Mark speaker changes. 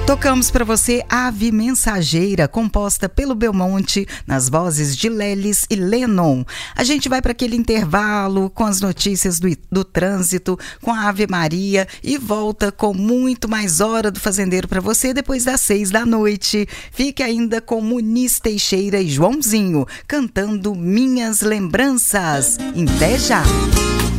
Speaker 1: Tocamos para você Ave Mensageira, composta pelo Belmonte, nas vozes de Lelis e Lennon. A gente vai para aquele intervalo com as notícias do trânsito, com a Ave Maria e volta com muito mais Hora do Fazendeiro para você depois das 6 da noite. Fique ainda com Muniz Teixeira e Joãozinho, cantando Minhas Lembranças. Até já!